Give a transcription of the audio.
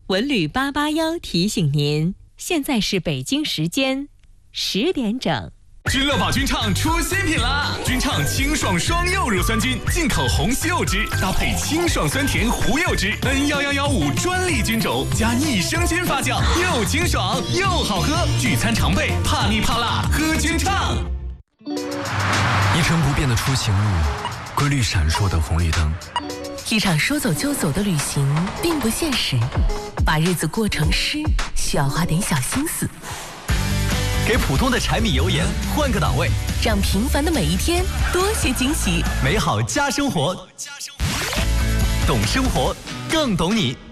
文旅881提醒您，现在是北京时间10点整。 君乐宝君畅出新品啦！君畅清爽双柚乳酸菌，进口红西柚汁搭配清爽酸甜胡柚汁 ，N11115专利菌种加益生菌发酵，又清爽又好喝。聚餐常备，怕腻怕辣喝君畅。 一成不变的出行路，规律闪烁的红绿灯。 一场说走就走的旅行并不现实，把日子过成诗，需要花点小心思。 给普通的柴米油盐换个档位， 让平凡的每一天多些惊喜。 美好加生活，懂生活更懂你。